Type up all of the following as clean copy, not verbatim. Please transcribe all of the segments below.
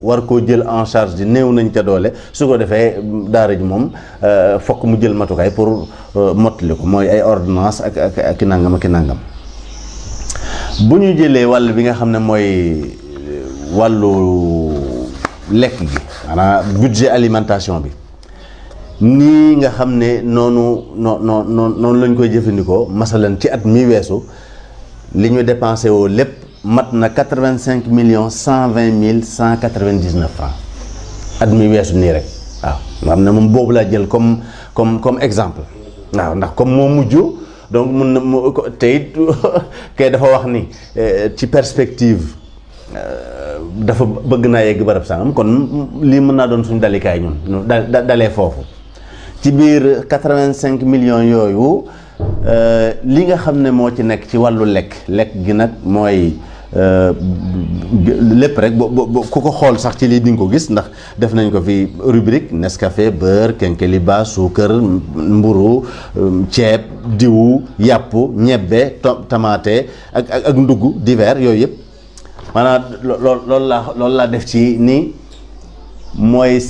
war koo jël en charge di néew nañ ca doole su ko defee daara ji moom fokk mu jël matukaay pour mottali ko mooy ay ordonnance ak nangam ak nangam. bu ñu jëlee wàll bi nga xam ne mooy wàllu lekk gi maanaam budget alimentation bi nii nga xam ne noonu lañ koy jëfandikoo masalan ci at mi weesu li ñu dépensé woo lépp mat na 85,120,199 francs at mi weesu nii rek waaw nga xam ne moom boobu laa jël comme exemple waaw ndax comme moo mujj donc mun na te it kay dafa wax ni ci perspective dafa bëgg naa yegg barab sangam kon lii mën naa doon suñu dalikaay ñun dalee foofu ci biir 85 millions yooyu li nga xam ne moo ci nekk ci wàllu lekk gi nag mooy lépp rek ku ko xool sax ci lii di nga ko gis ndax def nañ ko fi rubrique Nescafé beurre kenkeliba suukar mburu ceeb diwu yàpp ñebbe tamaate ak ndugg divers yooyu yëpp maanaam loolu laa def ci ni mooy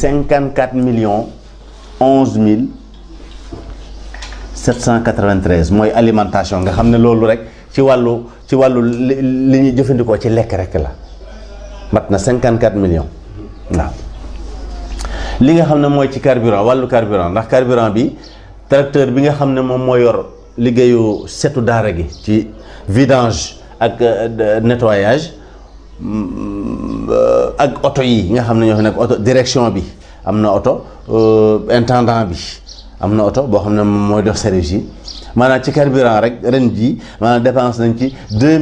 54,11,793 mooy alimentation nga xam ne loolu rek ci wàllu li ñuy jëfandikoo ci lekk rek la mat na 54 millions waaw li nga xam ne mooy ci carburant wàllu carburant ndax carburant bi tracteur bi nga xam ne moom moo yor liggéeyu setu daara gi ci vidange ak nettoyage ak oto yi nga xam ne ñoo fi nekk oto direction bi am na oto intendant bi am na oto boo xam ne moom mooy dox service yi maanaam ci carburant rek ren jii maanaam dépense nañ ci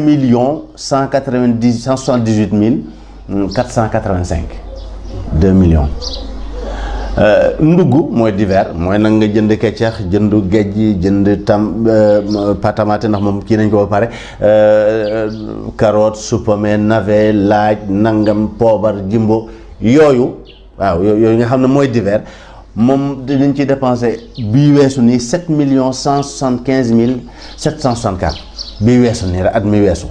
2,178,485 2 millions. Ndugg mooy divers mooy nag nga jënd keccax jënd géej jënd patamate ndax moom kii nañ ko ba pare carotte supame navet laaj nangam poobar jimbo yooyu waaw yooyu nga xam ne mooy divers moom dañ ci dépensé bii weesu nii 7,175,764 bii weesu nii rek at mi weesu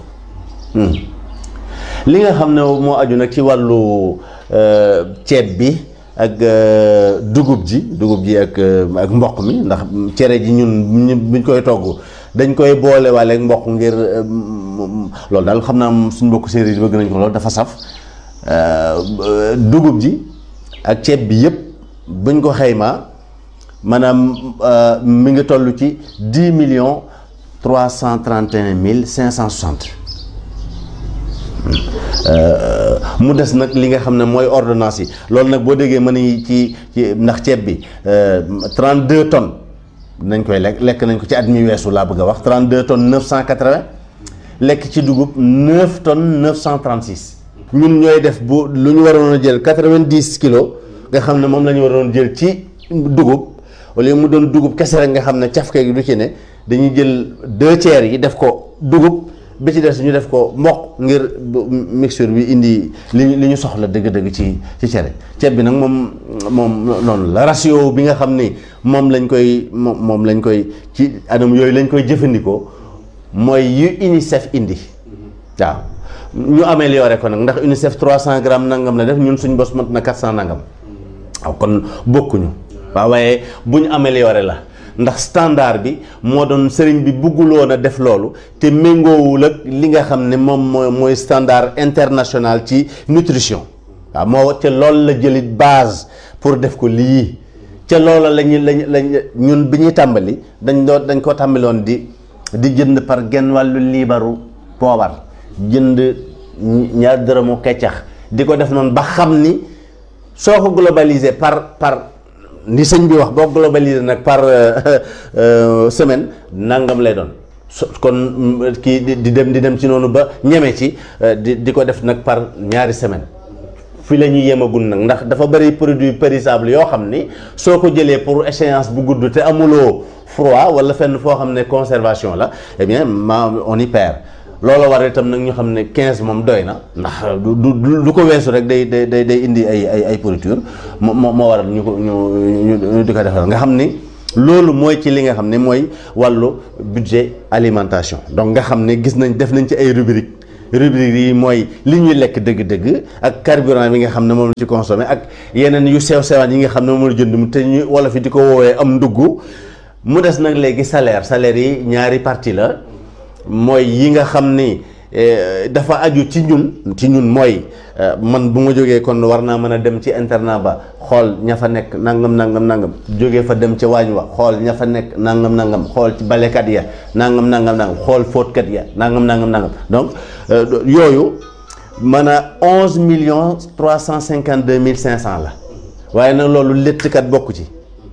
li nga xam ne moo aju nag ci wàllu ceeb bi ak dugub ji ak mboq mi ndax cere ji ñun buñ koy togg dañ koy boole waale ak mboq ngir loolu daal xam naa suñ mbokk séeréer yi bëgg nañ ko loolu dafa saf dugub ji ak ceeb bi yëpp buñ ko xaymaa maanaam mi ngi toll ci 10,331,560 mu des nag li nga xam ne mooy ordonnance yi loolu nag boo déggee mën a ci ndax ceeb bi 32 tonnes nañ koy lekk nañ ko ci at mi weesu laa bëgg a wax 32 tonnes 980 lekk ci dugub 9 tonnes 936 ñun ñooy def bu lu ñu waroon a jël 90 kilos nga xam ne moom la ñu waroon jël ci dugub wala mu doon dugub kese rek nga xam ne cafke gi du ci ne dañuy jël 2 tiers yi def ko dugub bi ci des ñu def ko mboq ngir mixture bi indi li ñu soxla dëgg-dëgg ci cere ceeb bi nag moom noonu la ratio bi nga xam ni moom lañ koy ci anam yooyu lañ koy jëfandikoo mooy yu UNICEF indi waaw ñu amélioré ko nag ndax UNICEF 300 grammes nangam la def ñun suñ bos mat na 400 nangam waaw kon bokkuñu waaw waaye bu ñu amélioré la ndax standard bi moo doon sëriñ bi bugguloon a def loolu te méngoowul ak li nga xam ne moom mooy standard international ci nutrition waaw moo ca loolu la jëlit base pour def ko lii ca loola lañ ñun bi ñuy tàmbali dañ ko tàmbaloon di jënd par genn wàllu liibaru poobar jënd ñaar dërëmu keccax di ko def noonu ba xam ni soo ko globalisé par ni sëñ bi wax boo globalisé nag par semaine nangam lay doon kon kii di dem ci noonu ba ñeme ci di ko def nag par ñaari semaine fi la ñuy yemagul nag ndax dafa bëri produit périssable yoo xam ni soo ko jëlee pour échéance bu gudd te amuloo froid wala fenn foo xam ne conservation la eh bien on y perd loolu war itam nag ñu xam ne 15 moom doy na ndax du ko weesu rek day indi ay pourriture moo waral ñu di ko defal nga xam ni loolu mooy ci li nga xam ne mooy wàllu budget alimentation donc nga xam ne def nañ ci ay rubrique rubrique yi mooy li ñuy lekk dëgg-dëgg ak carburant bi nga xam ne moom la ci consommé ak yeneen yu sew sewaan yi nga xam ne moom la jënd mu te ñu wala fi di ko woowee am ndugg mu des nag léegi salaire yi ñaari partie la mooy yi nga xam ni dafa aju ci ñun mooy man bu ma jógee kon war naa mën a dem ci internat ba xool ña fa nekk nangam jógee fa dem ci waañ wa xool ña fa nekk nangam xool ci balekat ya nangam xool fóotkat ya nangam donc yooyu mën a 11,352,500 la waaye nag loolu léttkat bokku ci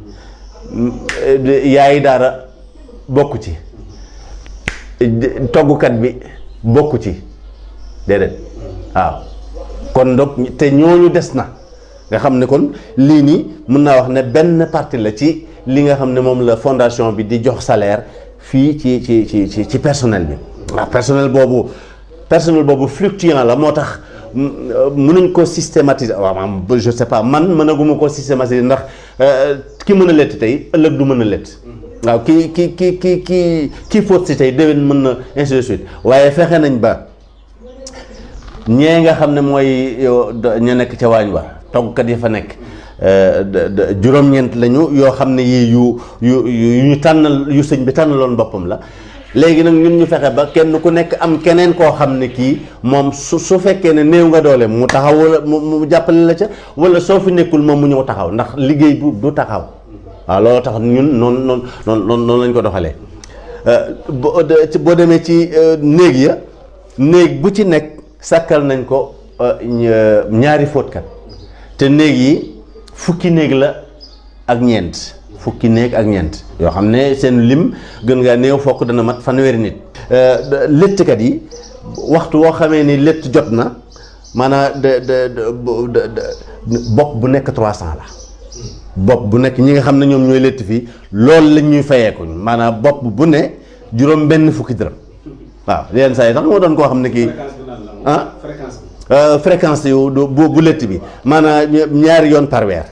yaayi daara bokku ci toggukat bi bokku ci déedéet waaw kon donc te ñooñu des na nga xam ne kon lii nii mën naa wax ne benn partie la ci li nga xam ne moom la fondation bi di jox salaire fii ci personnel bi waaw personnel boobu fluctuant la moo tax mënuñ ko systématiser waaw je sais pas man mënaguma ko systématiser ndax ki mën a lett tey ëllëg du mën a lett waaw kii fóot si tey déwén mën na ainsi de suite waaye fexe nañ ba ñee nga xam ne mooy ña nekk ca waañ wa toggkat yi fa nekk juróom-ñeent lañu yoo xam ne yii yu ñu tànnal yu sëñ bi tànnaloon boppam la léegi nag ñun ñu fexe ba kenn ku nekk am keneen koo xam ne kii moom su fekkee ne néew nga doole mu taxaw wala mu jàppale la ca wala soo fi nekkul moom mu ñëw taxaw ndax liggéey bu du taxaw waaw loolu tax ñun noonu lañ ko doxalee boo demee ci néeg bu ci nekk sàkkal nañ ko ñaari fóotkat te néeg yi fukki néeg la ak ñeent yoo xam ne seen lim gën ngaa néew fokk dana mat fanweeri nit léttkat yi waxtu woo xamee ni létt jot na maanaam bopp bu nekk 300 la bopp bu nekk ñi nga xam ne ñoom ñooy létt fii loolu lañ ñuy fayeekuñ maanaam bopp bu ne juróom benn fukki dërëm waaw yenn saa yi tax moo doon koo xam ne kii fréquence yu bu létt bi maanaam ñaari yoon par weer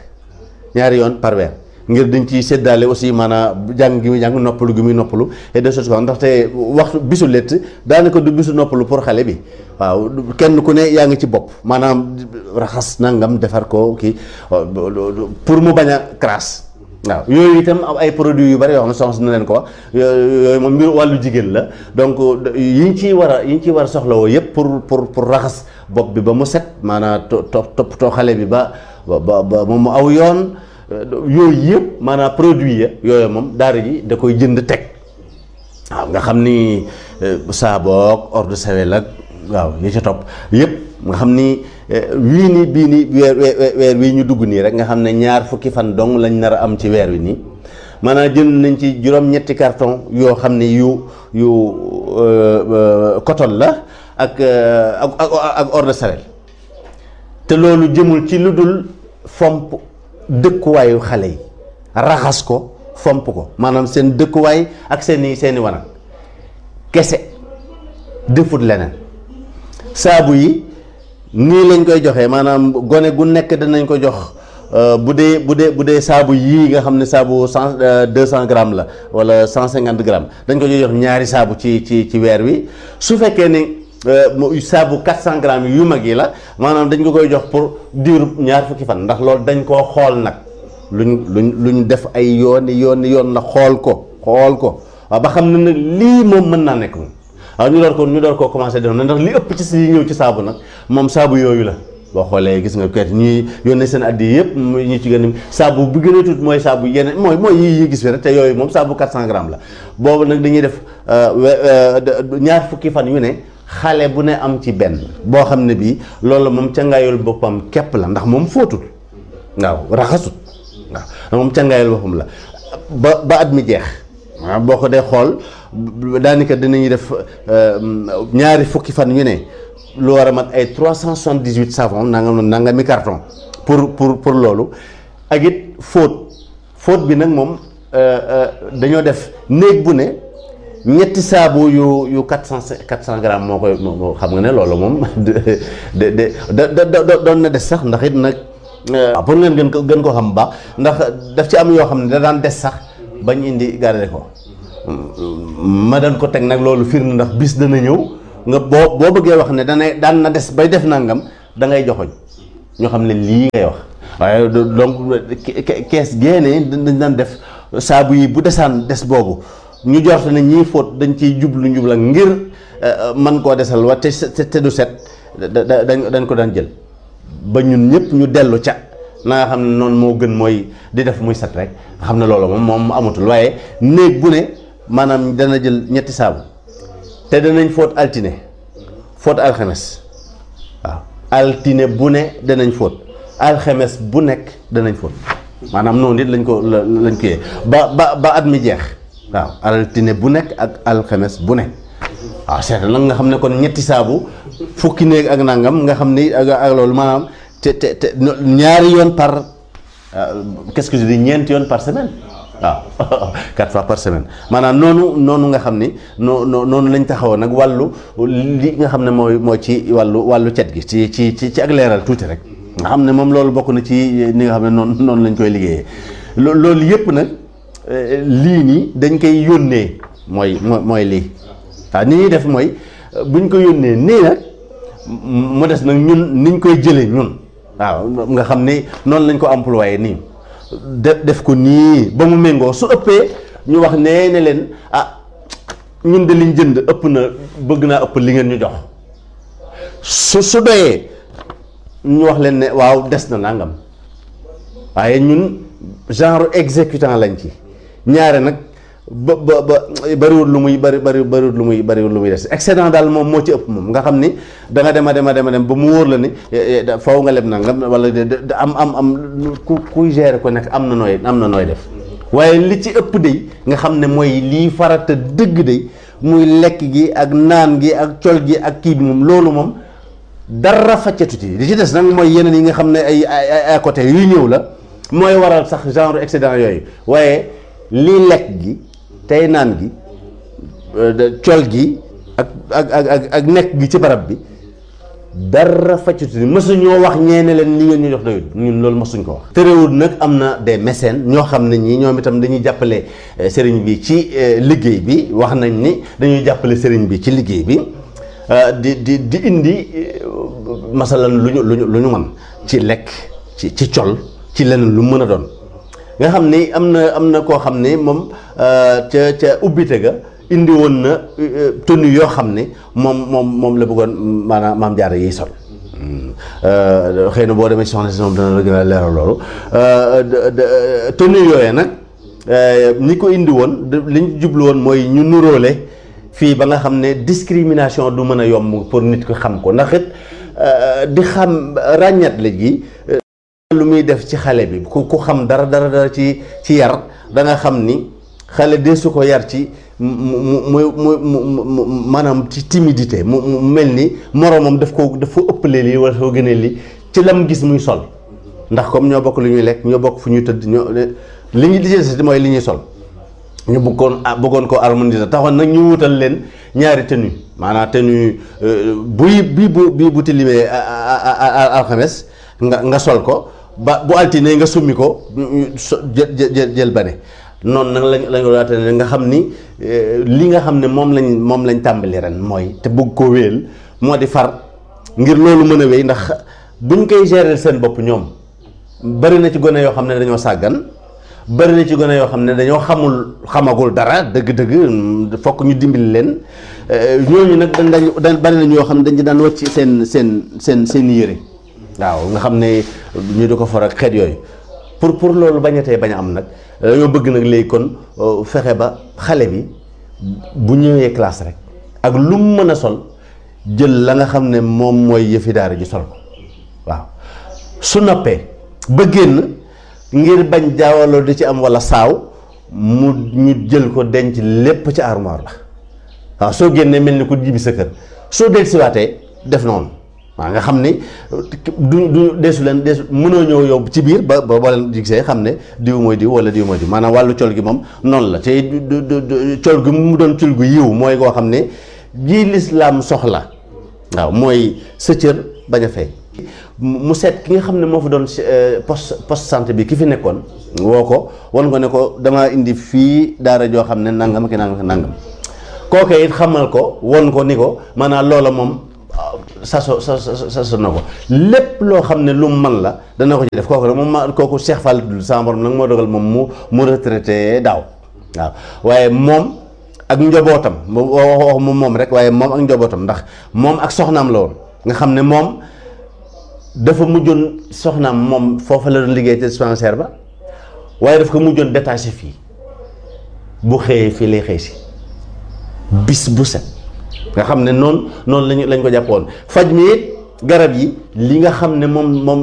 ngir dañ ciy séddaale aussi maanaam jàng gi muy jàng noppalu gi muy noppalu et de choses comme ndaxte waxtu bisu létt daanaka du bisu noppalu pour xale bi waaw kenn ku ne yaa ngi ci bopp maanaam raxas nangam defar ko kii pour mu bañ a crasse waaw yooyu itam ay produits yu bari yoo xam ne soxna na leen ko wax yooyu moom mbir wàllu jigéen la donc yiñ ciy war a soxlawoo yëpp pour raxas bopp bi ba mu set maanaam toppatoo xale bi ba moom mu aw yoon yooyu yëpp maanaam produit ya yooyu moom daara ji da koy jënd teg waaw nga xam ni saaboog eau de Javel ak waaw yi ca topp yëpp nga xam ni bii nii weer wii ñu dugg nii rek nga xam ne ñaar fukki fan dong lañ nar a am ci weer wi nii maanaam jënd nañ ci juróom-ñetti carton yoo xam ne yu coton la ak eau de Javel te loolu jëmul ci lu dul fomp dëkkuwaayu xale yi raxas ko fomp ko maanaam seen dëkkuwaay ak seeni wanag kese defut leneen saabu yi nii lañ koy joxee maanaam gone gu nekk danañ ko jox bu dee saabu yii nga xam ne saabu 200 grammes la wala 150 grammes dañ ko jox ñaari saabu ci weer wi su fekkee ni saabu 400 grammes yu mag yi la maanaam dañ ko koy jox pour diiru ñaar fukki fan ndax loolu dañ koo xool nag luñ def ay yoon la xool ko waaw ba xam ne nag lii moom mën naa nekk moom waaw ñu door koo commencé def na ndax li ëpp ci si ñëw ci saabu nag moom saabu yooyu la boo xoolee gis nga kayit ñuy yónnee seen addi yëpp ñu ci gën a saabu bi gën a tuut mooy saabu yeneen mooy yi gis fi rek te yooyu moom saabu 400 grammes la boobu nag dañuy def ñaar fukki fan yu ne xale bu ne am ci benn boo xam ne bii loolu moom cangaayul boppam képp la ndax moom fóotul waaw raxasut waaw moom cangaayul boppam la ba at mi jeex waaw boo ko dee xool daanaka dinañuy def ñaari fukki fan yu ne lu war a mat ay 378 savon nangami carton pour loolu ak it fóot bi nag moom dañoo def néeg bu ne ñetti saabu yu 400 grammes moo koy xam nga ne loolu moom doon na des sax ndax it nag pour ngeen gën ko xam baax ndax daf ci am yoo xam ne da daan des sax bañ indi garder ko ma daan ko teg nag loolu firnde ndax bis dana ñëw nga boo bëggee wax ne daan na des bay def nangam da ngay joxoñ ñoo xam ne lii ngay wax. waaye donc kees génne dañ daan def saabu yi bu desaan des boobu ñu jort ne ñii fóot dañ ciy jublu ngir man koo desal wa te du set dañ ko daan jël ba ñun ñëpp ñu dellu ca na nga xam ne noonu moo gën mooy di def muy set rek nga xam ne loolu moom amatul. waaye néeg bu ne maanaam dana jël ñetti saabu te danañ fóot altine fóot alxames waaw altine bu ne danañ fóot alxames bu nekk danañ fóot maanaam noonu it lañ ko yee ba at mi jeex waaw altine bu nekk ak alxames bu nekk waaw seet nag nga xam ne kon ñetti saabu fukki néeg ak nangam nga xam ni ak loolu maanaam te ñaari yoon par qu'est-ce que je dis ñeenti yoon par semaine waaw 4 fois par semaine maanaam noonu nga xam ni noonu lañ taxawoon nag wàllu li nga xam ne mooy ci wàllu cet gi ci ak leeral tuuti rek nga xam ne moom loolu bokk na ci ni nga xam ne noonu lañ koy liggéeyee loolu yëpp nag lii nii dañ koy yónnee mooy lii waaw ni ñuy def mooy buñ ko yónnee nii nag mu des nag ñun niñ koy jëlee ñun waaw nga xam ni noonu lañ ko employé nii def ko nii ba mu méngoo su ëppee ñu wax ne leen ñun de liñ jënd ëpp na bëgg naa ëpp li ngeen ñu jox su doyee ñu wax leen ne waaw des na nangam waaye ñun genre exécutant lañ ci ñaare nag ba bariwul lu muy des excédent daal moom moo ci ëpp moom nga xam ni da nga dem ba mu wóor la ni faw nga leb nangam wala am kuy gérer ko nekk am na nooy def waaye li ci ëpp de nga xam ne mooy lii farata dëgg de muy lekk gi ak naan gi ak col gi ak kii bi moom loolu moom dara faccatu ci li ci des nag mooy yeneen yi nga xam ne ay à côté yu ñëw la mooy waral sax genre excédent yooyu waaye lii lekk gi tey naan gi col gi ak nekk gi ci barab bi dara faccatu ci mësuñoo wax ñeene leen li ngeen ñu jox doyul ñun loolu mësuñ ko wax. terewul nag am na des mécènes ñoo xam ne ñii ñoom itam dañuy jàppale sëriñ bi ci liggéey bi wax nañ ni dañuy jàppale sëriñ bi ci liggéey bi di indi masalan lu ñu mën ci lekk ci col ci leneen lu mën a doon nga xam ni am na koo xam ne moom ca ubbite ga indi woon na tenue yoo xam ne moom la bëggoon maanaam maam jaara yiy sol xëy na boo demee ci soxna si moom dana la gën a leeral loolu tenue yooyee nag ñi ko indi woon li ñu jublu woon mooy ñu nuróole fii ba nga xam ne discrimination du mën a yomb pour nit ko xam ko ndax it di xam ràññat la gi lu muy def ci xale bi ku xam dara ci yar da nga xam ni xale de su ko yar ci mu maanaam ci timidité mu mel ni moroomam dafa ëppalee lii wala dafa gënee lii ci lam gis muy sol ndax comme ñoo bokk lu ñuy lekk ñoo bokk fu ñuy tëdd li ñu lijjanti mooy li ñuy sol ñu bëggoon ko harmoniser taxoon nag ñu wutal leen ñaari tenue maanaam tenue bu tilimee alxames nga sol ko ba bu altine nga summi ko jël bane noonu nag lañ ko daate nga xam ni li nga xam ne moom lañ tàmbali ren mooy te bëgg ko wéel moo di far ngir loolu mën a wéy ndax buñ koy gérer seen bopp ñoom bari na ci gone yoo xam ne dañoo sàggan bari na ci gone yoo xam ne dañoo xamagul dara dëgg-dëgg fokk ñu dimbali leen ñooñu nag dañ bari na ñoo xam ne dañu daan wàcc seen yére waaw nga xam ne ñu di ko for ak xeet yooyu pour loolu bañatee bañ a am nag dañoo bëgg nag léegi kon fexe ba xale bi bu ñëwee classe rek ak lu mu mën a sol jël la nga xam ne moom mooy yëfi daara ji sol ko waaw su noppee ba génn ngir bañ jaawaloo di ci am walla saaw ñu jël ko denc lépp ci armoire la waaw soo génnee mel ni ku jibi sa kër soo del siwaatee def noonu waaw nga xam ni du deesu mënoo ñëw yow ci biir ba boo leen gisee xam ne diw mooy diw wala diw mooy diw maanaam wàllu col gi moom noonu la te col gi mu doon col gu yiw mooy koo xam ne ji lislaam soxla waaw mooy sa cër bañ a fay mu seet ki nga xam ne moo fa doon poste santé bi ki fi nekkoon woo ko wan ko ne ko damaa indi fii daara joo xam ne nangam ak nangam kooke it xamal ko won ko ni ko maanaam loola moom saso na ko lépp loo xam ne lu mu man la dana ko ci def kooku nag moom kooku Cheikh Fall dul sama borom nag moo dogal moom mu retraité daaw waaw waaye moom ak njobootam wax moom rek waaye moom ak njobootam ndax moom ak soxnaam la woon nga xam ne moom dafa mujjoon soxnaam moom foofa la doon liggéey te dispensaire ba waaye daf ko mujjoon détaché fii bu xëyee fii lay xëy si bis bu set nga xam ne noonu lañ ko jàppoon faj mi it garab yi li nga xam ne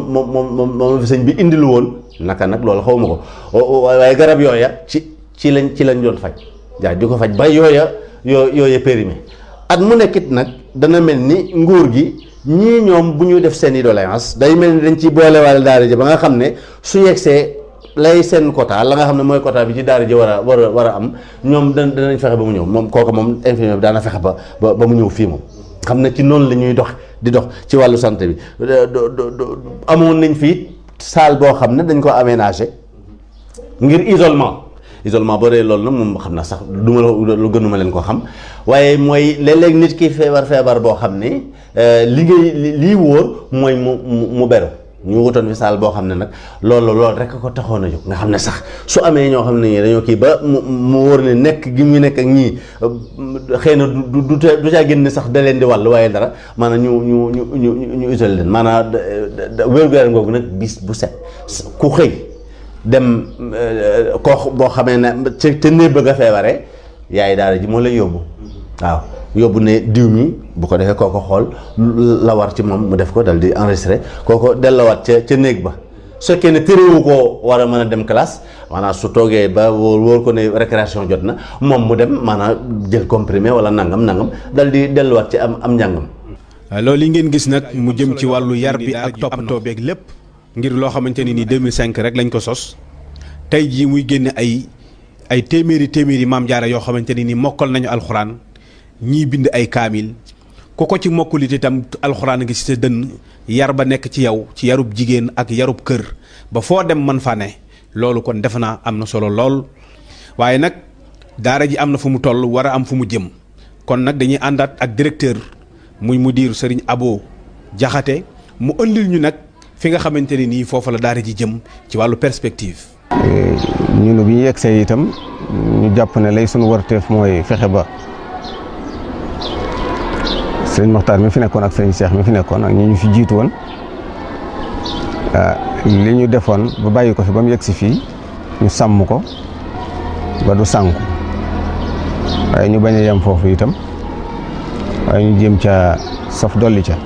moom fi sëñ bi indilu woon naka nag loolu xaw ma ko waaye garab yooya ci lañ doon faj waaw di ko faj ba yooya périmé at mu nekkit nag dana mel ni nguur gi ñii ñoom bu ñu def seen i doléance day mel ni dañ ci boolewaale daara ji ba nga xam ne su yegsee lay seen quota la nga xam ne mooy quota bi ci daara ji war a am ñoom danañ fexe ba mu ñëw moom kooku moom infirmier bi daana fexe ba mu ñëw fii moom xam ne ci noonu la ñuy dox ci wàllu santé bi amoon nañ fii salle boo xam ne dañ ko aménagé ngir isolement boo dee loolu nag moom xam naa sax duma lu gënuma leen ko xam waaye mooy léeg-léeg nit ki feebar boo xam ne lii wóor mooy mu beru ñu wutoon fi saal boo xam ne nag loolu rek ko taxoon a jóg nga xam ne sax su amee ñoo xam ne ñii dañoo kii ba mu wóor ne nekk gi mu nekk ak ñii xëy na du caa génn sax da leen di wàll waaye dara maanaam ñu isolé leen maanaam wér-gu-yaram googu nag bis bu set ku xëy dem koo boo xamee ne ca néeg bëgg a feebaree yaay daara ji moo lay yóbbu waaw yóbbu ne diw mi bu ko defee kooko xool la war ci moom mu def ko dal di enregistré kooko dellawaat ca néeg ba su fekkee ne téréwu koo war a mën a dem classe maanaam su toogee ba wóor ko ne récréation jot na moom mu dem maanaam jël comprimé wala nangam dal di delluwaat ci am njàngam. loolu yi ngeen gis nag mu jëm ci wàllu yar bi ak toppatoo beeg lépp ngir loo xamante ni 2005 rek lañ ko sos tey jii muy génne ay téeméeri maam jaara yoo xamante ni mokkal nañu alxuraan ñii bind ay kaamil ku ko ci mokkulit itam alxuraan ngi ci sa dënn yar ba nekk ci yow ci yarub jigéen ak yarub kër ba foo dem man fa ne loolu kon defe naa am na solo lool waaye nag daara ji am na fu mu toll war a am fu mu jëm kon nag dañuy àndaat ak directeur muy mudir Serigne Abo Jaxate mu ëndil ñu nag fi nga xamante ne nii foofa la daara ji jëm ci wàllu perspective. ñun bi ñu yegsee itam ñu jàpp ne lay sunu warteef mooy fexe ba sëriñ Moxtaar mi fi nekkoon ak sëriñ Cheikh mi fi nekkoon ak ñi ñu fi jiitu woon li ñu defoon ba bàyyi ko fi ba mu yegsi fii ñu sàmm ko ba du sànku waaye ñu bañ a yem foofu itam waaye ñu jéem ca saf dolli ca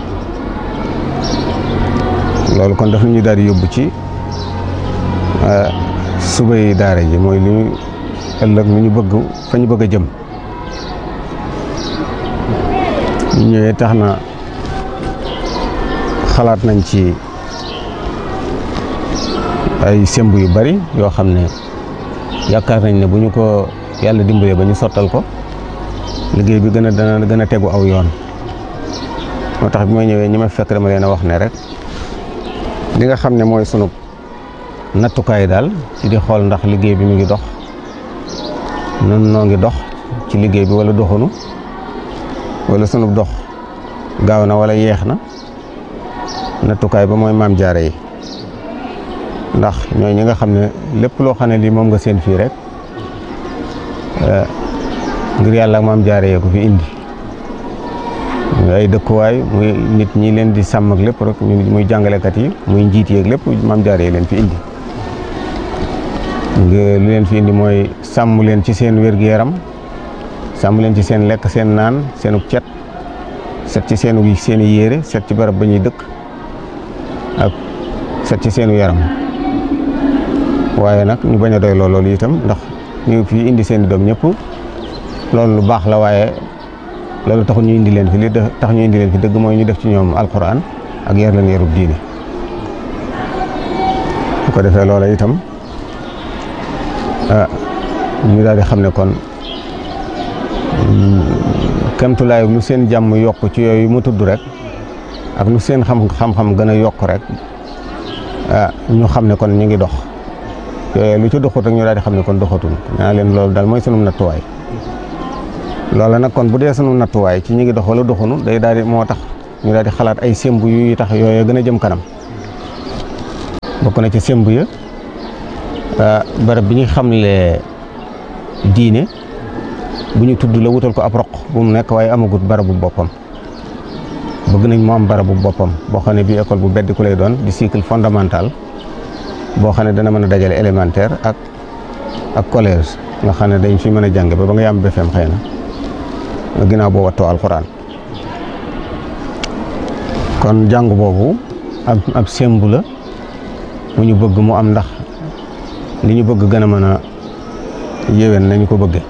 loolu kon daf ñu daal di yóbbu ci subay daara ji mooy li ñu ëllëg lu ñu bëgg fa ñu bëgg a jëm ñu ñëwee tax na xalaat nañ ci ay semb yu bari yoo xam ne yaakaar nañ ne bu ñu ko yàlla dimbalee ba ñu sottal ko liggéey bi dana gën a tegu aw yoon moo tax bi ma ñëwee ñi ma fekk dama leen a wax ne rek li nga xam ne mooy sunu nattukaay daal ci di xool ndax liggéey bi mu ngi dox nun noo ngi dox ci liggéey bi wala doxunu wala sunu dox gaaw na wala yeex na nattukaay ba mooy maam jaare yi ndax ñooy ñi nga xam ne lépp loo xam ne lii moom nga seen fii rek ngir yàlla ak maam jaare yee ko fi indi muy ay dëkkuwaay muy nit ñi leen di sàmm ak lépp rek muy jàngalekat yi muy njiit yeeg lépp maam jaare yi leen fi indi li leen fi indi mooy sàmm leen ci seen wér-gu-yaram sàmm leen ci seen lekk seen naan seenug cet set ci seen i yére set ci barab ba ñuy dëkk ak set ci seenu yaram waaye nag ñu bañ a doy loolu itam ndax ñu fi indi seen i doom ñëpp loolu lu baax la waaye loolu taxu ñu indi leen fi li tax ñu indi leen fi dëgg mooy ñu def ci ñoom alquran ak yar leen yarub diine su ko defee loola itam ñu daal di xam ne kon kemtulaay lu seen jàmm yokk ci yooyu mu tudd rek ak lu seen xam-xam gën a yokk rek ñu xam ne kon ñu ngi dox yooyu lu ci doxut rek ñu daal di xam ne kon doxatul naa leen loolu daal mooy sunu nattuwaay loola nag kon bu dee sunu nattuwaay ci ñi ngi dox wala doxunu day daal di moo tax ñu daal di xalaat ay semb yu tax yooyu gën a jëm kanam bokk na ci semb ya barab bi ñu xamle diine bu ñu tudd la wutal ko ab roq bu mu nekk waaye amagut barabu boppam bëgg nañ mu am barabu boppam boo xam ne bii école bu beddi ku lay doon di cycle fondamental boo xam ne dana mën a dajale élémentaire ak collège nga xam ne dañ fi mën a jàng ba nga yam BFEM xëy na ginnaaw boo wattoo alxuraan kon jàng boobu ab sembu la bu ñu bëgg mu am ndax li ñu bëgg gën a mën a yéwén nañu ko bëgge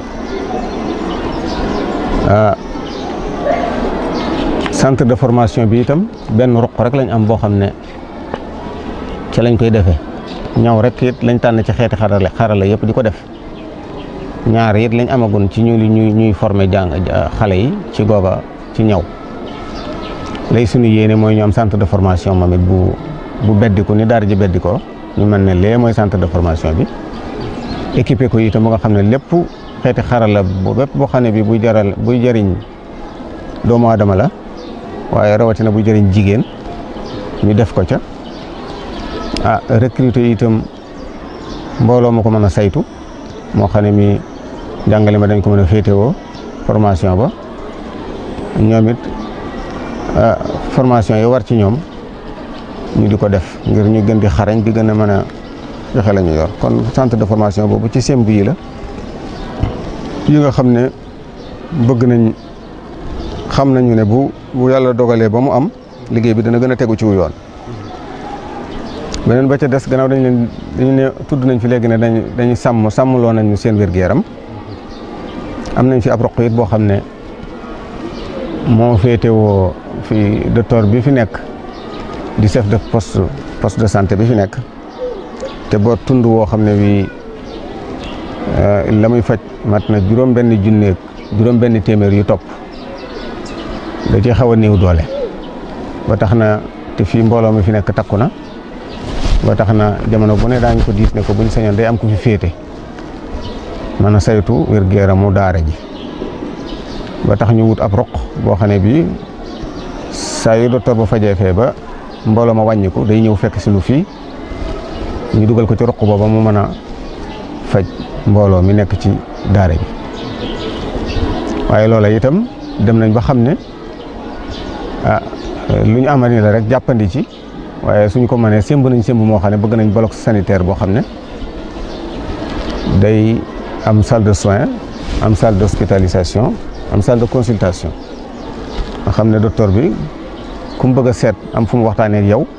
centre de formation bi itam benn ruq rek lañ am boo xam ne ci lañ koy defee ñaw rek it lañ tànn ci xeeti xarala yëpp di ko def ñaar it lañ amagun ci ñuy former xale yi ci googa ci ñaw lay suñu yéene mooy ñu am centre de formation moom it bu beddiku ni daara ji beddikoo ñu mën ne lee mooy centre de formation bi équipé ko itam ba nga xam ne lépp xeeti xarala bépp boo xam ne bi buy jëriñ doomu aadama la waaye rawatina buy jëriñ jigéen ñu def ko ca recruter itam mbooloo ma ko mën a saytu moo xam ne mi jàngale ma dañ ko mën a féetewoo formation ba ñoom it formation yi war ci ñoom ñu di ko def ngir ñu gën di xarañ di gën a mën a joxe la ñu yor kon centre de formation boobu ci semb yi la yi nga xam ne bëgg nañ xam nañu ne bu yàlla dogalee ba mu am liggéey bi dana gën a tegu ci wu yoon beneen ba ca des gannaaw dañu ne tudd nañ fi léegi ne dañuy sàmmloo nañu seen wér-gu-yaram am nañ fi ab roq it boo xam ne moo féetewoo fi docteur bi fi nekk di chef de poste de santé bi fi nekk te boo tund woo xam ne wi la muy faj mat na juróom-benn téeméer yu topp da ci xaw a néew doole ba tax na te fii mbooloo mi fi nekk takku na ba tax na jamono bu ne daañu ko diis ne ko buñ sañoon day am ku fi féete mën a saytu wér-gu-yaramu daara ji ba tax ñu wut ab roq boo xam ne bii saa yu docteur ba fajee fee ba mbooloo ma wàññiku day ñëw fekk si nu fii ñu dugal ko ci roq booba mu mën a faj mbooloo mi nekk ci daara ji waaye loola itam dem nañ ba xam ne lu ñu amal ni la rek jàppandi ci waaye suñu ko mënee sémb nañ sémb moo xam ne bëgg nañ bloc sanitaire boo xam ne day am salle de soins am salle d'hospitalisation am salle de consultation nga xam ne docteur bi ku mu bëgg a seet am fu mu waxtaanee ak yow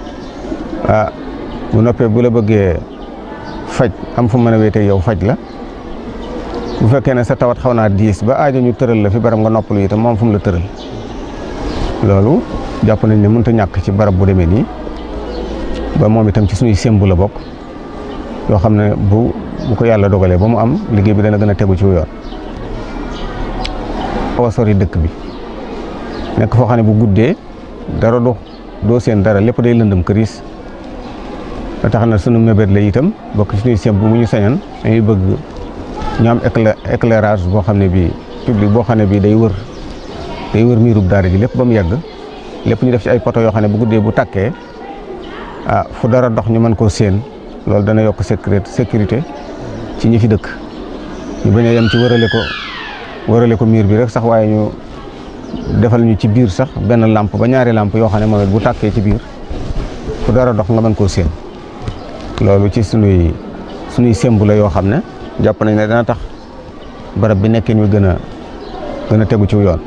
bu noppee bu la bëggee faj am fu mu mën a wéetee yow faj la bu fekkee ne sa tawat xaw naa diis ba aajo ñu tëral la fi barab nga noppalu itam moom fu mu la tëral loolu jàpp nañ ne mënut a ñàkk ci barab bu demee nii ba moom itam ci suñuy sémb la bokk yoo xam ne bu ko yàlla dogalee ba mu am liggéey bi dana gën a tegu ci yoon. xaw a sori dëkk bi nekk foo xam ne bu guddee dara doo seen dara lépp day lëndëm këriis ba tax na sunu mébét la itam bokk ci suñuy sémb bu ñu sañoon dañuy bëgg ñu am éclairage boo xam ne bii public boo xam ne bii day wër miirub daara ji lépp ba mu yegg lépp ñu def ci ay poto yoo xam ne bu guddee bu tàkkee fu dara dox ñu mën koo séen loolu dana yokk sécurité ci ñi fi dëkk ñu bañ a yem ci wërale ko miir bi rek sax waaye ñu defal ñu ci biir sax benn lampe ba ñaari lampe yoo xam ne moom it bu tàkkee ci biir fu dara dox nga mën koo séen loolu ci sunuy sémb la yoo xam ne jàpp nañ ne dana tax barab bi nekkin wi gën a tegu ci yoon.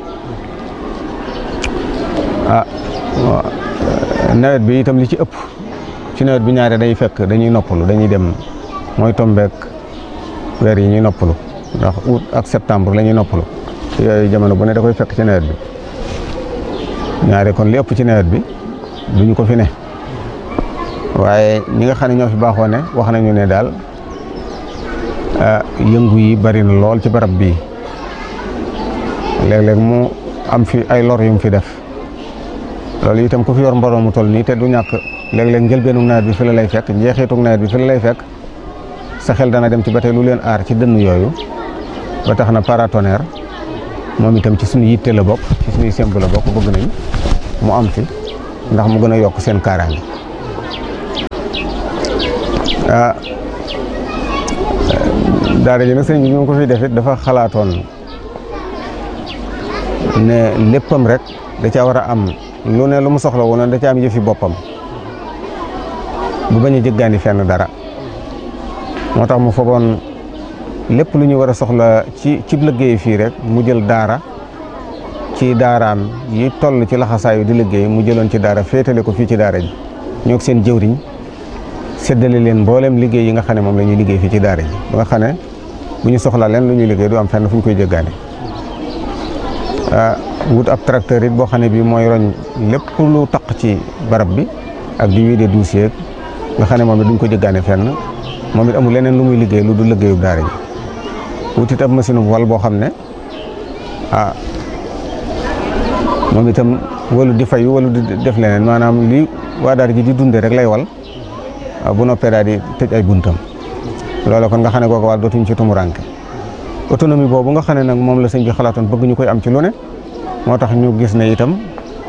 nawet bi itam li ci ëpp ci nawet bi ñaare day fekk dañuy noppalu dañuy dem mooy tombeek weer yi ñuy noppalu ndax août ak septembre la ñuy noppalu yooyu jamono bu ne da koy fekk ci nawet bi ñaare kon li ëpp ci nawet bi duñu ko fi ne waaye ñi nga xam ne ñoo fi baaxoo ne wax nañu ne daal yëngu yi bari na lool ci barab bii léeg-léeg mu am fi ay lor yu mu fi def loolu itam ku fi yor mbooloo mu toll nii te du ñàkk léeg-léeg njëlbeenu nawet bi fi la lay fekk njeexitug nawet bi fi la lay fekk sa xel dana dem ci ba tey lu leen aar ci dënn yooyu ba tax na paratonnerre moom itam ci suñu yitte la bokk ci suñuy semb la bokk bëgg nañ mu am fi ndax mu gën a yokk seen kaaraange daara ji nag sëñ bi ñu ko fi def it dafa xalaatoon ne léppam rek da caa war a am lu ne lu mu soxla woon da ca am yëfi boppam bu bañ a jëggaani fenn dara moo tax mu fogoon lépp lu ñu war a soxla ci liggéey fii rek mu jël daara ci daaraam yi toll ci laxasaayu di liggéey mu jëloon ci daara féetale ko fii ci daara ji ñoo seen jëwriñ séddale leen mboolem liggéey yi nga xam ne moom la ñuy liggéey fii ci daara ji ba nga xam ne bu ñu soxlaa leen lu ñuy liggéey du am fenn fu ñu koy jëggaane wut ab tracteur it boo xam ne bii mooy roñ lépp lu taq ci barab bi ak di wiide dossier nga xam ne moom it duñ ko jëggaane fenn moom it amul leneen lu muy liggéey lu du liggéeyub daara ji wut it ab machine bu wal boo xam ne moom itam walu di fayu walu di def leneen maanaam li waa daara ji di dunde rek lay wal bu noppee daal di tëj ay buntam loolu kon nga xam ne kooku wàll dootuñ ci tumuranke autonomie boobu nga xam ne nag moom la sëñ bi xalaatoon bëgg ñu koy am ci lu ne moo tax ñu gis ne itam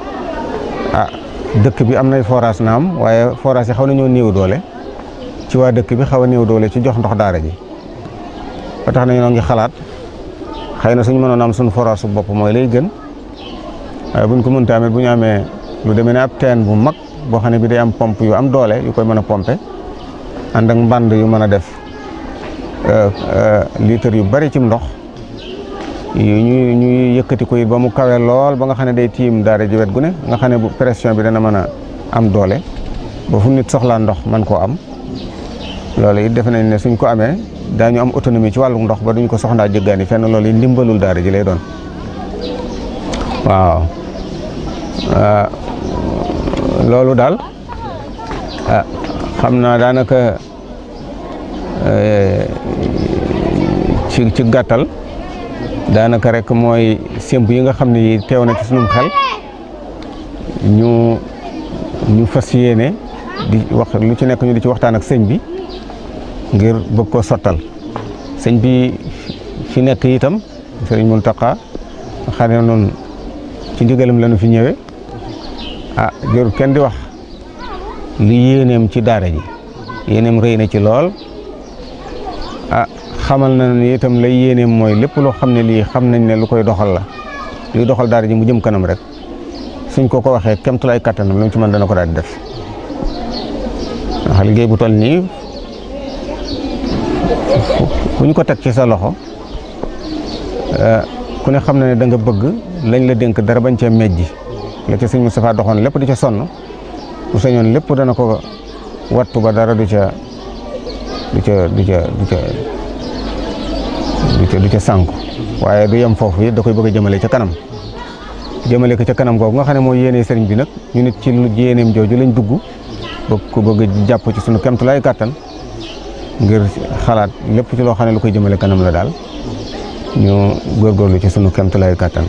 dëkk bi am nay forage naam waaye forage yi xaw nañoo néew doole ci waa dëkk bi xaw a néew doole ci jox ndox daara ji ba tax na ñoo ngi xalaat xëy na suñu mënoon am suñu forage su bopp mooy lay gën waaye buñ ko mënta amee bu ñu amee lu demee ne ab teen bu mag boo xam ne bi day am pompe yu am doole yu koy mën a pompe ànd ak mbànd yu mën a def litre yu bari ci ndox ñuy yëkkati ko it ba mu kawe lool ba nga xam ne day tiim daara ji wet gu ne nga xam ne bu pression bi dana mën a am doole ba fu nit soxlaa ndox man koo am loolu it defe nañ ne suñ ko amee daañu am autonomie ci wàllu ndox ba duñ ko soxlaa jëggaani fenn loolu it ndimbalul daara ji lay doon waaw loolu daal xam naa daanaka ci gàttal daanaka rek mooy sémb yi nga xam ne yi teew na ci sunum xel ñu fas yéene di wax lu ci nekk ñu di ci waxtaan ak sëñ bi ngir bëgg ko sottal sëñ bi fi nekk itam sëriñ Mountakha xam ne noonu ci ndigalam lañu fi ñëwee jërul kenn di wax li yéeneem ci daara ji yéeneem rëy na ci lool xamal na ne itam lay yéeneem mooy lépp loo xam ne lii xam nañ ne lu koy doxal la luy doxal daara ji mu jëm kanam rek suñ ko waxee kemtulaay kattanam lu mu ci mën dana ko daal di def ndax liggéey bu toll nii ku ñu ko teg ci sa loxo ku ne xam na ne da nga bëgg lañ la dénk dara bañ cee mejji la ca sëñ Moustapha doxoon lépp di ca sonn bu sañoon lépp dana ko wattu ba dara du ca sànku waaye du yem foofu it da koy bëgg a jëmale ca kanam jëmale ko ca kanam googu nga xam ne mooy yéene sëriñ bi nag ñu nit ci lu yéeneem jooju lañ dugg bëgg jàpp ci sunu kemtulaay kàttan ngir xalaat lépp ci loo xam ne lu koy jëmale kanam la daal ñu góorgóorlu ci sunu kemtulaay kàttan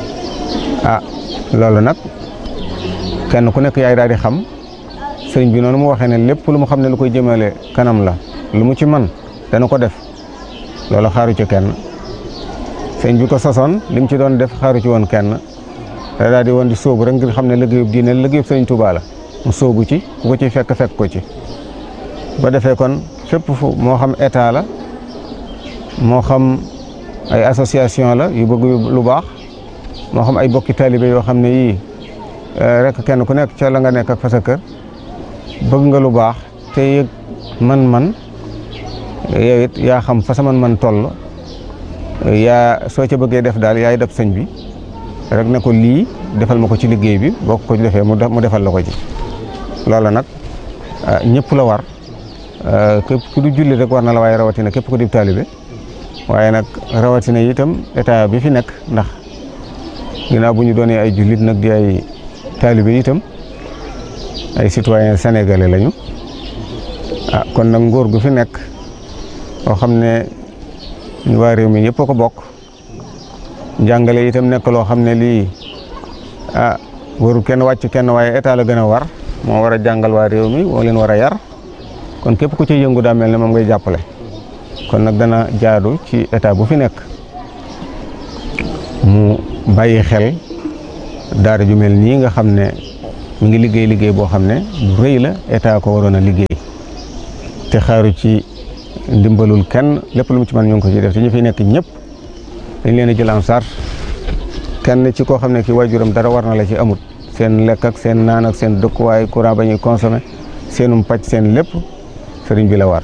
loolu nag kenn ku nekk yaay daal di xam sëriñ bi noonu mu waxee ne lépp lu mu xam ne lu koy jëmale kanam la lu mu ci man dana ko def loolu xaaru ci kenn sëriñ bi ko sosoon li mu ci doon def xaaru ci woon kenn da daal di woon di sóobu rek ngir xam ne liggéeyub diine liggéeyub sëriñ Tuubaa la mu sóobu ci ku ko ci fekk ko ci ba defee kon fépp fu moo xam état la moo xam ay association la yu bëgg lu baax moo xam ay bokki taalibe yoo xam ne yii rek kenn ku nekk ca la nga nekk ak fa sa kër bëgg nga lu baax te yëg man-man yow it yaa xam fa sa man-man toll yaa soo ca bëggee def daal yaay def sëñ bi rek ne ko lii defal ma ko ci liggéey bi boo ko defee mu defal la ko ci loolu nag ñëpp la war képp ku du julli rek war na la waaye rawatina képp ku di taalibe waaye nag rawatina itam état bi fi nekk ndax ginnaaw bu ñu doonee ay jullit nag di ay taalibe itam ay citoyen sénégalais lañu kon nag nguur gu fi nekk boo xam ne ñu waa réew mi ñëpp a ko bokk njàngale itam nekk loo xam ne lii warul kenn wàcc kenn waaye état la gën a war moo war a jàngal waa réew mi moo leen war a yar kon képp ku ci yëngu daa mel ne moom ngay jàppale kon nag dana jaadu ci état bu fi nekk mu bàyyi xel daara ju mel nii nga xam ne mi ngi liggéey boo xam ne bu rëy la état ko waroon a liggéey te xaaru ci ndimbalul kenn lépp lu mu ci mën ñu ngi ko ci def te ñu fi nekk ñëpp dañ leen a jël en charge kenn ci koo xam ne ki waajuram dara war na la ci amut seen lekk ak seen naan ak seen dëkkuwaay courant ba ñuy consommé seenum pàcc seen lépp sëriñ bi la war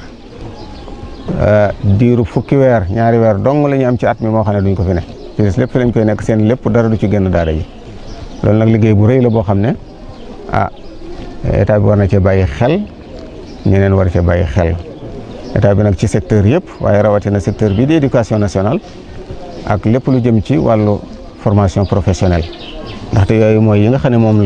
diiru fukki weer ñaari weer dong la ñu am ci at mi moo xam ne duñ ko fi ne ci des lépp fi lañ koy nekk seen lépp dara du ci génn daara ji loolu nag liggéey bu rëy la boo xam ne état bi war na cee bàyyi xel ñeneen war cee bàyyi xel état bi nag ci secteur yëpp waaye rawatina secteur bii di éducation nationale ak lépp lu jëm ci wàllu formation professionnelle ndaxte yooyu mooy yi nga xam ne moom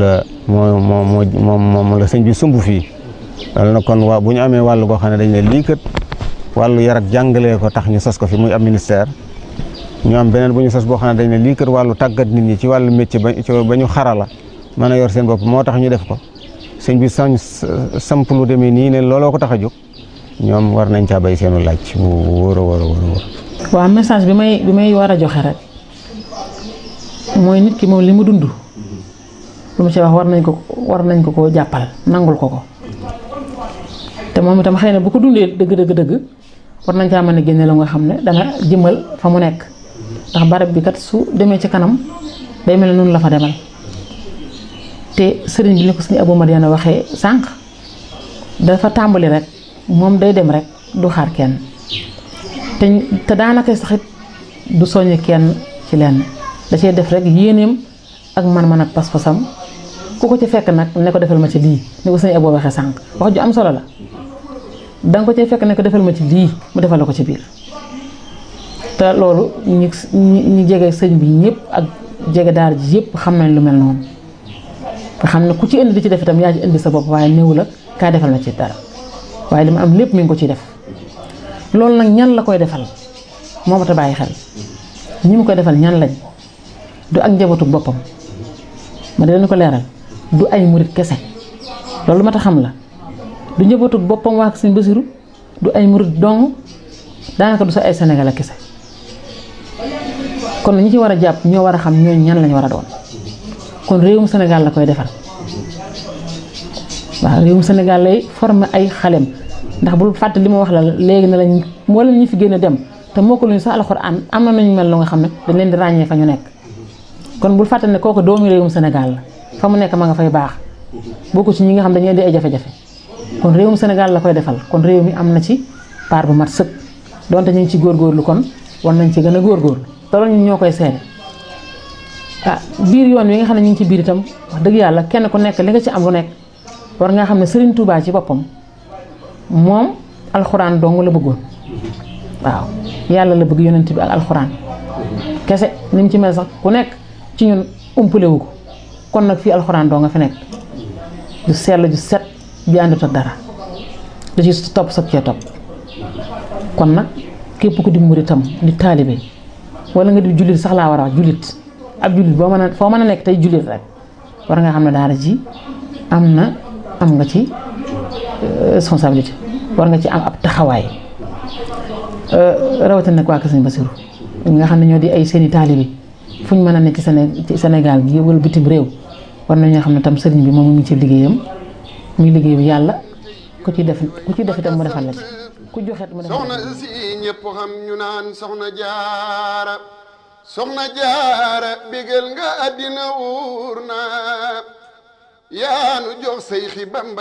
la sëñ bi sumb fii loolu nag kon bu ñu amee wàllu goo xam ne dañ ne lii kat wàllu yar ak jàngalee ko tax ñu sos ko fi muy ab ministère ñu am beneen bu ñu sos boo xam ne dañ ne lii kat wàllu tàggat nit ñi ci wàllu métier ba ñu xarala mën a yor seen bopp moo tax ñu def ko sëñ bi samp lu demee nii ne looloo ko tax a jóg ñoom war nañ caa bay seenu laaj bu wóor a wóor a wóor. waaw message bi may war a joxe rek mooy nit ki moom li mu dund lu mu ci wax war nañ ko koo jàppal nangul ko te moom itam xëy na bu ko dundee dëgg war nañ caa mën a génne la nga xam ne dana jëmal fa mu nekk ndax barab bi kat su demee ci kanam day mel ne noonu la fa demal te sëriñ bi ni ko suñu Abou Madiana waxee sànq dafa tàmbali rek moom day dem rek du xaar kenn te daanaka saxit du soññ kenn ci lenn da cee def rek yéeneem ak man-man ak pas-pasam ku ko ci fekk nag ne ko defal ma ci lii ni ko suñu Abou waxee sànq wax ju am solo la danga ko ci fekk ne ko defal ma ci lii mu defal la ko ci biir te loolu ñi jege sëñ bi ñëpp ak jege daara ji yëpp xam nañ lu mel noonu nga xam ne ku ci indi di ci def itam yaa ci indi sa bopp waaye néew la kaa defal ma ci dara waaye li ma am lépp mi ngi ko ciy def loolu nag ñan la koy defal moo ma ta bàyyi xel ñi mu koy defal ñan lañ du ak njabootu boppam ma di leen ko leeral du ay murit kese loolu ma ta xam la du njabootu boppam waa Sëñ Basiru du ay murit dong daanaka du sa ay sénégalais kese kon ñi ci war a jàpp ñoo war a xam ñooñu ñan lañ war a doon kon réewum Sénégal la koy defal waaw réewum Sénégal lay former ay xalem ndax bul fàtte li ma wax la léegi ne lañ wala ñu fi gën a dem te moo ko luñu sax alxuraan am na nañu mel lu nga xam ne dañ leen di ràññee fa ñu nekk kon bul fàtte ne kooku doomu réewum Sénégal la fa mu nekk ma nga fay baax bokku ci ñi nga xam dañuy indi ay jafe-jafe kon réewum Sénégal la koy defal kon réew mi am na ci part bu mat sëkk donte ñu ngi ci góorgóorlu kon war nañ ci gën a góorgóorlu te loolu ñun ñoo koy seede biir yoon wi nga xam ne ñu ngi ci biir itam wax dëgg yàlla kenn ku nekk li nga ci am lu nekk war nga xam ne Serigne Touba ci boppam moom alxuraan dong la bëggoon waaw yàlla la bëgg yonent bi ak alxuraan kese ni mu ci mel sax ku nekk ci ñun umpale wu ko kon nag fii alxuraan doo nga fi nekk du sell ju set bi àndut ak dara da ci topp soog cee topp kon nag képp ku di muritam di taalibe wala nga di jullit sax laa war a wax jullit ab jullit foo mën a nekk tey jullit rek war nga xam ne daara ji am nga ci responsabilité war nga ci am ab taxawaay rawatina nag waa Kër Sëñ Basiru nga xam ne ñoo di ay seeni taalibe fu ñu mën a nekk ci Sénégal gi wala bitim réew war nañoo xam ne tam sëriñ bi moom mu ngi ci liggéeyam muy liggéey bi yàlla ku ci def itam mu defal la ci ku joxet mu defal la ci. soxna si ñëpp xam ñu naan soxna jaara bégal nga àddina wuur na yaa nu jox say xi Bamba